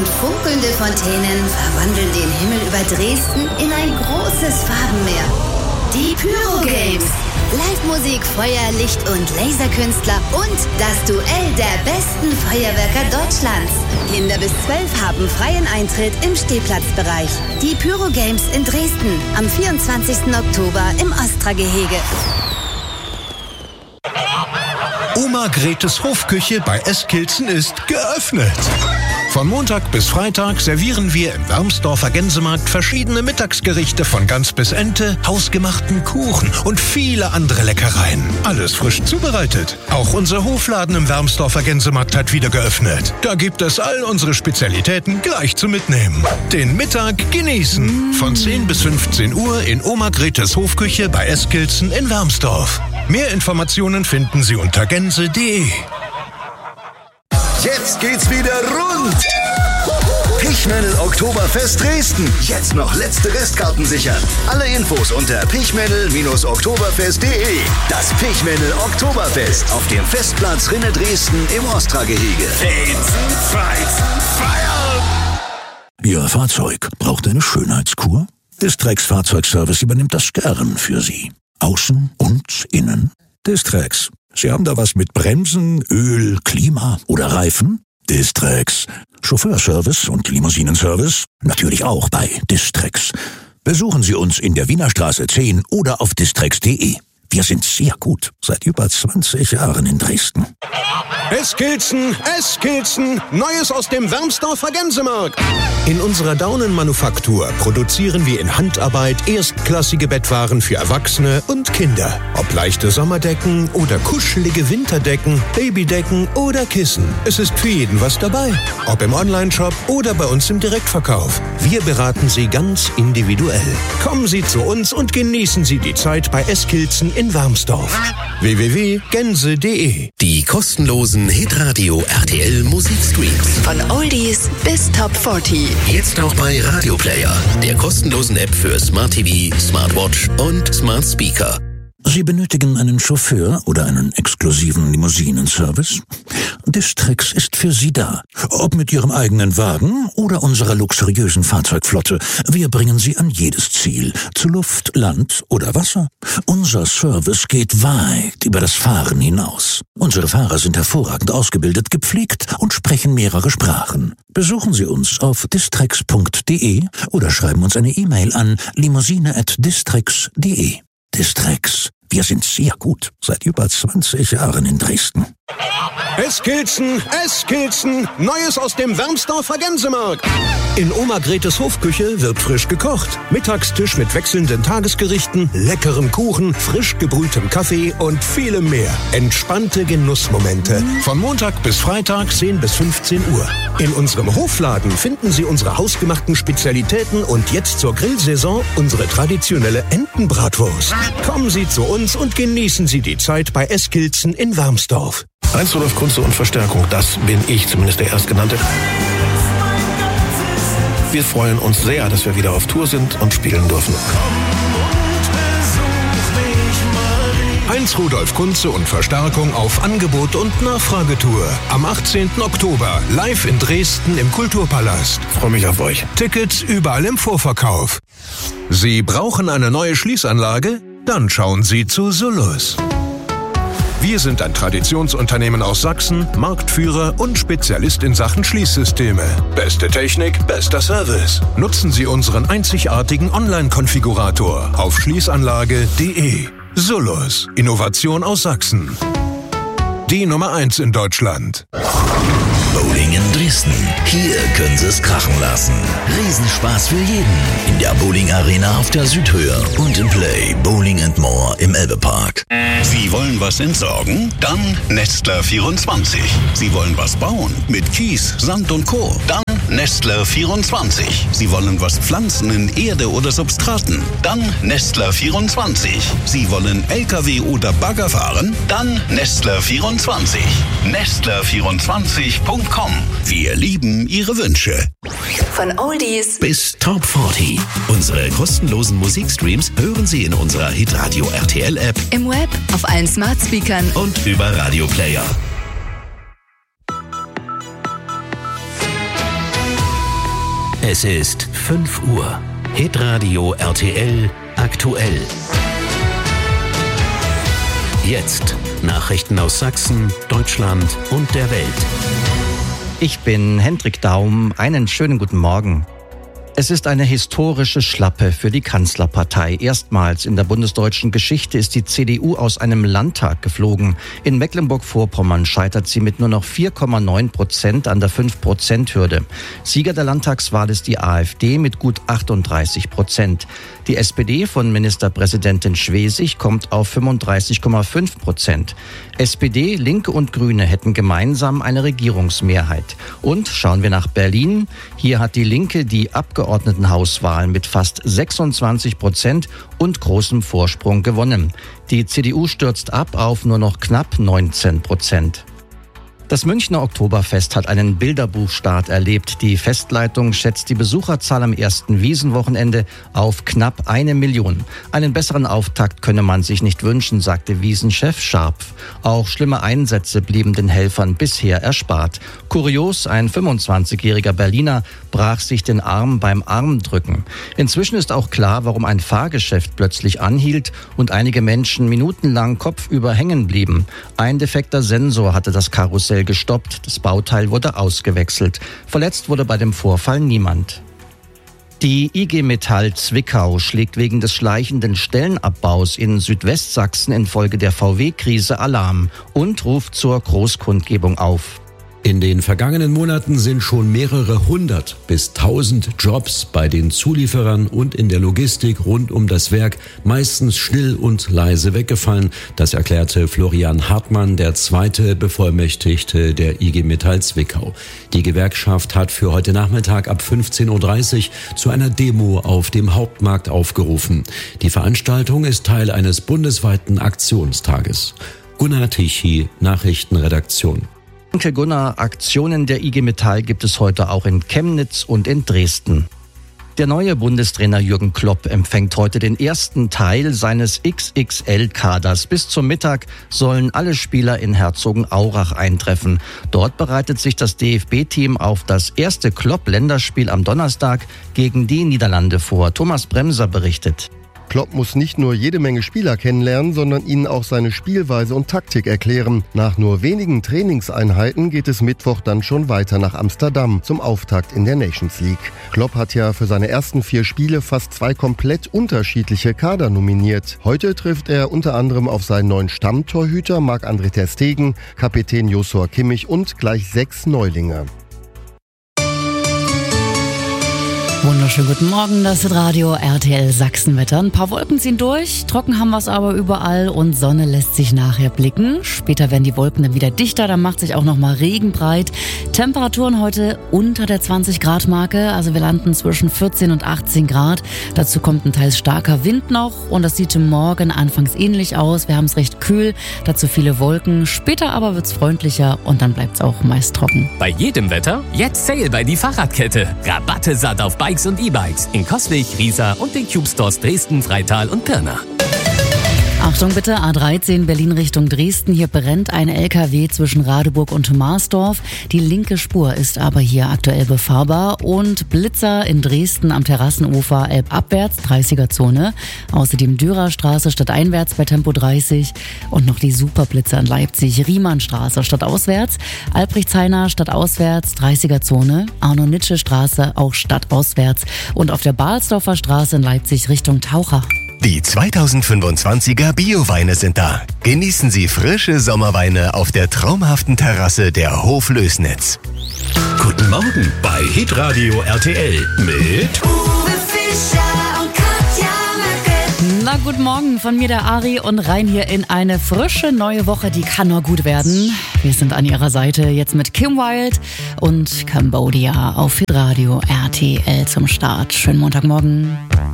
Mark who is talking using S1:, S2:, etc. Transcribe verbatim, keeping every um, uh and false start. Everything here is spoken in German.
S1: und funkelnde Fontänen verwandeln den Himmel über Dresden in ein großes Farbenmeer. Die Pyro Games. Live-Musik, Feuer, Licht und Laserkünstler und das Duell der besten Feuerwerker Deutschlands. Kinder bis zwölf haben freien Eintritt im Stehplatzbereich. Die Pyro Games in Dresden am vierundzwanzigsten Oktober im Ostra-Gehege.
S2: Oma Gretes Hofküche bei Eskilzen ist geöffnet. Von Montag bis Freitag servieren wir im Wermsdorfer Gänsemarkt verschiedene Mittagsgerichte von Gans bis Ente, hausgemachten Kuchen und viele andere Leckereien. Alles frisch zubereitet. Auch unser Hofladen im Wermsdorfer Gänsemarkt hat wieder geöffnet. Da gibt es all unsere Spezialitäten gleich zum Mitnehmen. Den Mittag genießen. Von zehn bis fünfzehn Uhr in Oma Gretes Hofküche bei Eskilzen in Wermsdorf. Mehr Informationen finden Sie unter gänse punkt de.
S3: Jetzt geht's wieder rund! Pichmännel Oktoberfest Dresden. Jetzt noch letzte Restkarten sichern. Alle Infos unter pichmännel Oktoberfest punkt de. Das Pichmännel Oktoberfest auf dem Festplatz Rinne Dresden im Ostra-Gehege.
S4: Feizen, Feizen, feiern!
S5: Ihr Fahrzeug braucht eine Schönheitskur? Distrex Fahrzeugservice übernimmt das gern für Sie. Außen und innen. Distrex. Sie haben da was mit Bremsen, Öl, Klima oder Reifen? Distrex. Chauffeurservice und Limousinenservice? Natürlich auch bei Distrex. Besuchen Sie uns in der Wienerstraße zehn oder auf distrex punkt de. Wir sind sehr gut, seit über zwanzig Jahren in Dresden.
S2: Eskilzen, Eskilzen, Neues aus dem Wermsdorfer Gänsemarkt. In unserer Daunenmanufaktur produzieren wir in Handarbeit erstklassige Bettwaren für Erwachsene und Kinder. Ob leichte Sommerdecken oder kuschelige Winterdecken, Babydecken oder Kissen. Es ist für jeden was dabei. Ob im Onlineshop oder bei uns im Direktverkauf. Wir beraten Sie ganz individuell. Kommen Sie zu uns und genießen Sie die Zeit bei Eskilzen in Wermsdorf. w w w punkt gänse punkt de.
S6: Die kostenlosen Hitradio R T L Musikstreams.
S1: Von Oldies bis Top vierzig.
S6: Jetzt auch bei Radio Player, der kostenlosen App für Smart T V, Smartwatch und Smart Speaker.
S5: Sie benötigen einen Chauffeur oder einen exklusiven Limousinenservice? Distrex ist für Sie da. Ob mit Ihrem eigenen Wagen oder unserer luxuriösen Fahrzeugflotte. Wir bringen Sie an jedes Ziel. Zu Luft, Land oder Wasser. Unser Service geht weit über das Fahren hinaus. Unsere Fahrer sind hervorragend ausgebildet, gepflegt und sprechen mehrere Sprachen. Besuchen Sie uns auf distrex punkt de oder schreiben uns eine E-Mail an limousine at distrex punkt de. Distrex. Wir sind sehr gut, seit über zwanzig Jahren in Dresden.
S2: Eskilzen, Eskilzen, Neues aus dem Wermsdorfer Gänsemarkt. In Oma Gretes Hofküche wird frisch gekocht. Mittagstisch mit wechselnden Tagesgerichten, leckerem Kuchen, frisch gebrühtem Kaffee und vielem mehr. Entspannte Genussmomente. Von Montag bis Freitag zehn bis fünfzehn Uhr. In unserem Hofladen finden Sie unsere hausgemachten Spezialitäten und jetzt zur Grillsaison unsere traditionelle Entenbratwurst. Kommen Sie zu uns und genießen Sie die Zeit bei Eskilzen in Wermsdorf.
S7: Heinz Rudolf Kunze und Verstärkung, das bin ich, zumindest der Erstgenannte. Wir freuen uns sehr, dass wir wieder auf Tour sind und spielen dürfen.
S2: Heinz Rudolf Kunze und Verstärkung auf Angebot und Nachfragetour. Am achtzehnten Oktober live in Dresden im Kulturpalast.
S7: Freue mich auf euch.
S2: Tickets überall im Vorverkauf. Sie brauchen eine neue Schließanlage? Dann schauen Sie zu Sullus. Wir sind ein Traditionsunternehmen aus Sachsen, Marktführer und Spezialist in Sachen Schließsysteme. Beste Technik, bester Service. Nutzen Sie unseren einzigartigen Online-Konfigurator auf schließanlage punkt de. Sullus. Innovation aus Sachsen. Die Nummer eins in Deutschland.
S6: Bowling in Dresden. Hier können Sie es krachen lassen. Riesenspaß für jeden. In der Bowling Arena auf der Südhöhe und im Play Bowling and More im Elbepark.
S4: Sie wollen was entsorgen? Dann Nestler vierundzwanzig. Sie wollen was bauen? Mit Kies, Sand und Co. Dann Nestler vierundzwanzig. Sie wollen was pflanzen in Erde oder Substraten? Dann Nestler vierundzwanzig. Sie wollen L K W oder Bagger fahren? Dann Nestler vierundzwanzig. Nestler vierundzwanzig punkt com. Wir lieben Ihre Wünsche.
S1: Von Oldies
S6: Bis Top vierzig. Unsere kostenlosen Musikstreams hören Sie in unserer Hitradio R T L App,
S1: im Web, auf allen Smart Speakern
S6: und über Radio Player. Es ist fünf Uhr. Hitradio R T L aktuell. Jetzt Nachrichten aus Sachsen, Deutschland und der Welt.
S8: Ich bin Hendrik Daum. Einen schönen guten Morgen. Es ist eine historische Schlappe für die Kanzlerpartei. Erstmals in der bundesdeutschen Geschichte ist die C D U aus einem Landtag geflogen. In Mecklenburg-Vorpommern scheitert sie mit nur noch vier Komma neun Prozent an der fünf Prozent Hürde. Sieger der Landtagswahl ist die AfD mit gut achtunddreißig Prozent. Die S P D von Ministerpräsidentin Schwesig kommt auf fünfunddreißig Komma fünf Prozent. S P D, Linke und Grüne hätten gemeinsam eine Regierungsmehrheit. Und schauen wir nach Berlin. Hier hat die Linke die Abgeordnetenhauswahlen mit fast sechsundzwanzig Prozent und großem Vorsprung gewonnen. Die C D U stürzt ab auf nur noch knapp neunzehn Prozent. Das Münchner Oktoberfest hat einen Bilderbuchstart erlebt. Die Festleitung schätzt die Besucherzahl am ersten Wiesenwochenende auf knapp eine Million. Einen besseren Auftakt könne man sich nicht wünschen, sagte Wiesenchef Scharpf. Auch schlimme Einsätze blieben den Helfern bisher erspart. Kurios, ein fünfundzwanzigjähriger Berliner brach sich den Arm beim Armdrücken. Inzwischen ist auch klar, warum ein Fahrgeschäft plötzlich anhielt und einige Menschen minutenlang kopfüber hängen blieben. Ein defekter Sensor hatte das Karussell gestoppt. Das Bauteil wurde ausgewechselt. Verletzt wurde bei dem Vorfall niemand. Die I G Metall Zwickau schlägt wegen des schleichenden Stellenabbaus in Südwestsachsen infolge der V W-Krise Alarm und ruft zur Großkundgebung auf.
S9: In den vergangenen Monaten sind schon mehrere hundert bis tausend Jobs bei den Zulieferern und in der Logistik rund um das Werk meistens still und leise weggefallen. Das erklärte Florian Hartmann, der zweite Bevollmächtigte der I G Metall Zwickau. Die Gewerkschaft hat für heute Nachmittag ab fünfzehn Uhr dreißig zu einer Demo auf dem Hauptmarkt aufgerufen. Die Veranstaltung ist Teil eines bundesweiten Aktionstages. Gunnar Tichy, Nachrichtenredaktion.
S8: Danke Gunnar, Aktionen der I G Metall gibt es heute auch in Chemnitz und in Dresden. Der neue Bundestrainer Jürgen Klopp empfängt heute den ersten Teil seines X X L-Kaders. Bis zum Mittag sollen alle Spieler in Herzogenaurach eintreffen. Dort bereitet sich das D F B-Team auf das erste Klopp-Länderspiel am Donnerstag gegen die Niederlande vor. Thomas Bremser berichtet.
S10: Klopp muss nicht nur jede Menge Spieler kennenlernen, sondern ihnen auch seine Spielweise und Taktik erklären. Nach nur wenigen Trainingseinheiten geht es Mittwoch dann schon weiter nach Amsterdam zum Auftakt in der Nations League. Klopp hat ja für seine ersten vier Spiele fast zwei komplett unterschiedliche Kader nominiert. Heute trifft er unter anderem auf seinen neuen Stammtorhüter Marc-André ter Stegen, Kapitän Joshua Kimmich und gleich sechs Neulinge.
S11: Wunderschönen guten Morgen, das ist Radio R T L Sachsenwetter. Ein paar Wolken ziehen durch, trocken haben wir es aber überall und Sonne lässt sich nachher blicken. Später werden die Wolken dann wieder dichter, dann macht sich auch nochmal Regen breit. Temperaturen heute unter der zwanzig Grad Marke, also wir landen zwischen vierzehn und achtzehn Grad. Dazu kommt ein teils starker Wind noch und das sieht morgen anfangs ähnlich aus. Wir haben es recht kühl, dazu viele Wolken. Später aber wird es freundlicher und dann bleibt es auch meist trocken.
S12: Bei jedem Wetter jetzt Sale bei die Fahrradkette. Rabatte satt auf Bikes und E-Bikes in Coswig, Riesa und den Cube Stores Dresden, Freital und Pirna.
S11: Achtung bitte, A dreizehn Berlin Richtung Dresden. Hier brennt ein L K W zwischen Radeburg und Marsdorf. Die linke Spur ist aber hier aktuell befahrbar. Und Blitzer in Dresden am Terrassenufer elbabwärts, dreißiger Zone. Außerdem Dürerstraße stadteinwärts bei Tempo dreißig. Und noch die Superblitzer in Leipzig, Riemannstraße stadtauswärts. Albrechtshainer stadtauswärts, dreißiger Zone. Arno-Nitsche-Straße auch stadtauswärts. Und auf der Balsdorfer Straße in Leipzig Richtung Taucher.
S13: Die zweitausendfünfundzwanziger Bio-Weine sind da. Genießen Sie frische Sommerweine auf der traumhaften Terrasse der Hof Lößnitz.
S6: Guten Morgen bei Hitradio R T L mit
S11: Uwe Fischer und Katja Möcke. Na, guten Morgen von mir, der Ari, und rein hier in eine frische neue Woche, die kann nur gut werden. Wir sind an ihrer Seite jetzt mit Kim Wilde und Cambodia auf Hitradio R T L zum Start. Schönen Montagmorgen.